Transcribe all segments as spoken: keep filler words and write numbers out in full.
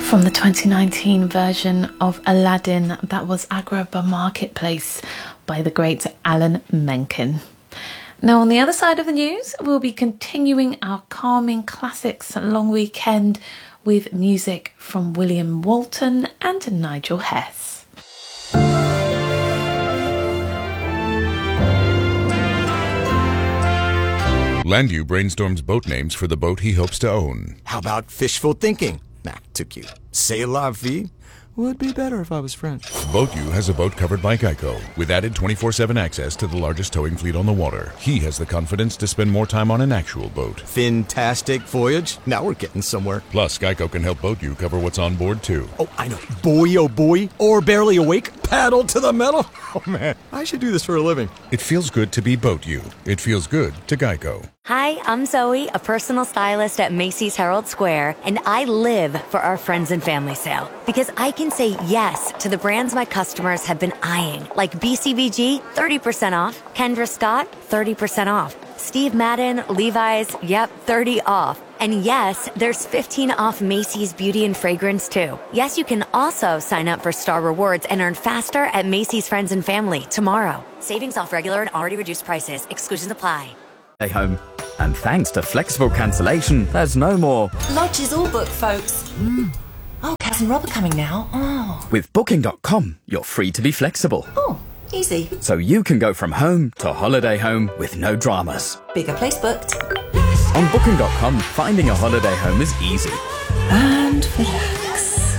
From the twenty nineteen version of Aladdin, that was Agrabah Marketplace by the great Alan Menken. Now, on the other side of the news, we'll be continuing our calming classics long weekend with music from William Walton and Nigel Hess. Landu brainstorms boat names for the boat he hopes to own. How about fishful thinking? Nah, too cute. C'est la vie would be better if I was French. BoatU has a boat covered by Geico, with added twenty-four seven access to the largest towing fleet on the water. He has the confidence to spend more time on an actual boat. Fantastic voyage. Now we're getting somewhere. Plus, Geico can help BoatU cover what's on board, too. Oh, I know. Boy, oh boy. Or barely awake. Paddle to the metal. Oh, man. I should do this for a living. It feels good to be BoatU. It feels good to Geico. Hi, I'm Zoe, a personal stylist at Macy's Herald Square, and I live for our friends and family sale because I can say yes to the brands my customers have been eyeing, like B C B G, thirty percent off, Kendra Scott, thirty percent off, Steve Madden, Levi's, yep, thirty off. And yes, there's fifteen off Macy's Beauty and Fragrance too. Yes, you can also sign up for Star Rewards and earn faster at Macy's Friends and Family tomorrow. Savings off regular and already reduced prices. Exclusions apply. Stay home. And thanks to flexible cancellation, there's no more Lodge is all booked, folks. Mm. Oh, Kaz and Rob are coming now. Oh. With Booking dot com, you're free to be flexible. Oh, easy. So you can go from home to holiday home with no dramas. Bigger place booked. On Booking dot com, finding a holiday home is easy. And relax.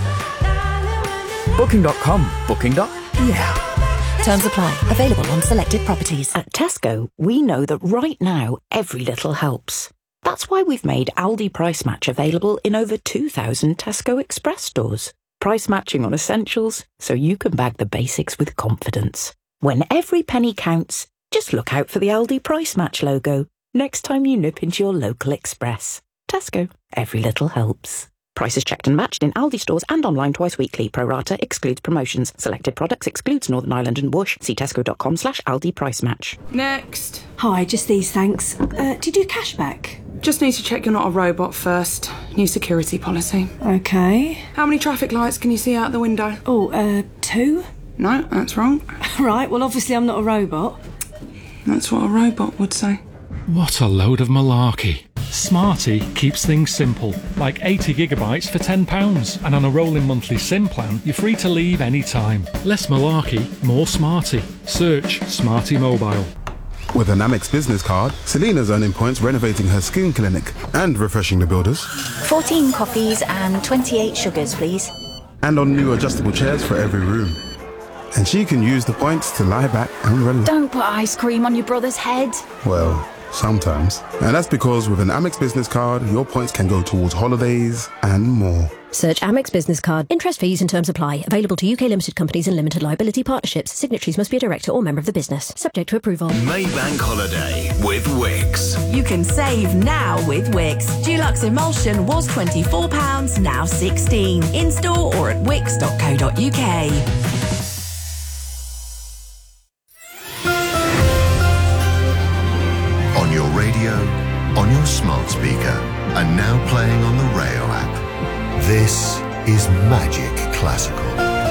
Booking dot com. Booking. Yeah. Terms apply. Available on selected properties. At Tesco, we know that right now, every little helps. That's why we've made Aldi Price Match available in over two thousand Tesco Express stores. Price matching on essentials, so you can bag the basics with confidence. When every penny counts, just look out for the Aldi Price Match logo next time you nip into your local Express. Tesco. Every little helps. Prices checked and matched in Aldi stores and online twice weekly. Pro rata excludes promotions. Selected products excludes Northern Ireland and Whoosh. See tesco.com slash Aldi Price Match. Next. Hi, just these, thanks. Uh, do you do cashback? Just need to check you're not a robot first. New security policy. Okay. How many traffic lights can you see out the window? Oh, uh, two? No, that's wrong. Right, well, obviously I'm not a robot. That's what a robot would say. What a load of malarkey. Smarty keeps things simple, like eighty gigabytes for ten pounds, and on a rolling monthly SIM plan, you're free to leave any time. Less malarkey, more Smarty. Search Smarty Mobile. With an Amex business card, Selena's earning points renovating her skin clinic and refreshing the builders. fourteen coffees and twenty-eight sugars, please. And on new adjustable chairs for every room. And she can use the points to lie back and relax. Don't put ice cream on your brother's head. Well, sometimes. And that's because with an Amex business card, your points can go towards holidays and more. Search Amex Business Card. Interest, fees and terms apply. Available to U K limited companies and limited liability partnerships. Signatories must be a director or member of the business. Subject to approval. Maybank Holiday with Wix. You can save now with Wix. Dulux Emulsion was twenty-four pounds, now sixteen. In store or at wix dot co dot uk. On your radio, on your smart speaker, and now playing on the Rail app. This is Magic Classical.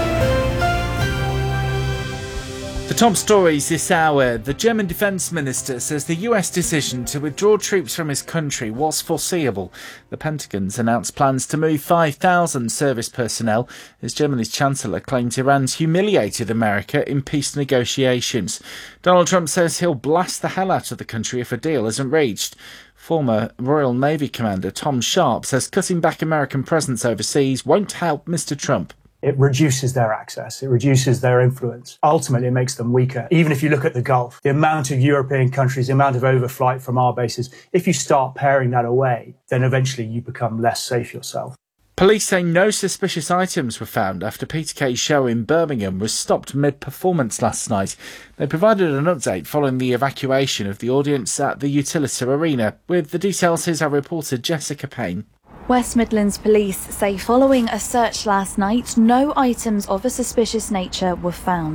The top stories this hour. The German defence minister says the U S decision to withdraw troops from his country was foreseeable. The Pentagon's announced plans to move five thousand service personnel as Germany's Chancellor claims Iran's humiliated America in peace negotiations. Donald Trump says he'll blast the hell out of the country if a deal isn't reached. Former Royal Navy Commander Tom Sharp says cutting back American presence overseas won't help Mister Trump. It reduces their access. It reduces their influence. Ultimately, it makes them weaker. Even if you look at the Gulf, the amount of European countries, the amount of overflight from our bases, if you start paring that away, then eventually you become less safe yourself. Police say no suspicious items were found after Peter Kay's show in Birmingham was stopped mid-performance last night. They provided an update following the evacuation of the audience at the Utilita Arena. With the details, here's our reporter Jessica Payne. West Midlands Police say following a search last night, no items of a suspicious nature were found.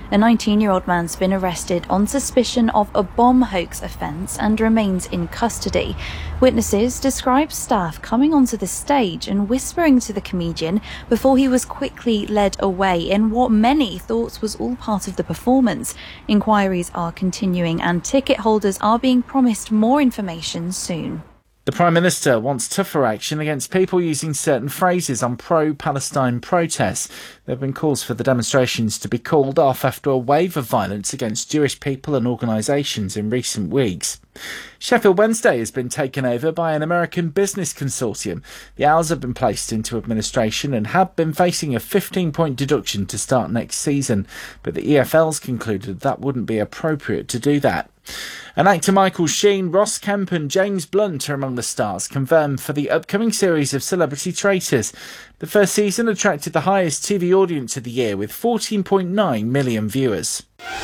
A nineteen-year-old man's been arrested on suspicion of a bomb hoax offence and remains in custody. Witnesses describe staff coming onto the stage and whispering to the comedian before he was quickly led away in what many thought was all part of the performance. Inquiries are continuing and ticket holders are being promised more information soon. The Prime Minister wants tougher action against people using certain phrases on pro-Palestine protests. There have been calls for the demonstrations to be called off after a wave of violence against Jewish people and organisations in recent weeks. Sheffield Wednesday has been taken over by an American business consortium. The Owls have been placed into administration and have been facing a fifteen-point deduction to start next season, but the E F L's concluded that wouldn't be appropriate to do that. And actor Michael Sheen, Ross Kemp and James Blunt are among the stars confirmed for the upcoming series of Celebrity Traitors. The first season attracted the highest T V audience of the year with fourteen point nine million viewers.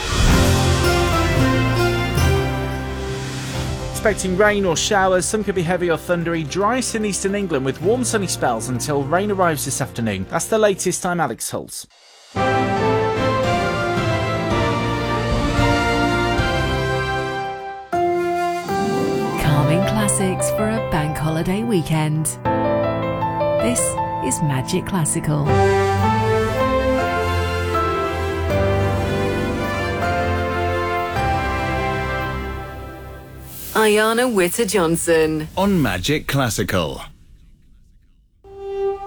Expecting rain or showers, some could be heavy or thundery, driest in eastern England with warm sunny spells until rain arrives this afternoon. That's the latest. I'm Alex Holtz. Calming classics for a bank holiday weekend. This is Magic Classical. Ayana Witter-Johnson on Magic Classical.